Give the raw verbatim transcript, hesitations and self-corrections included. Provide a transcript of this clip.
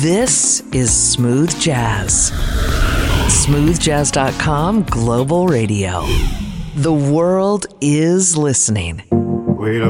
This is Smooth Jazz. smooth jazz dot com Global Radio. The world is listening. Wait a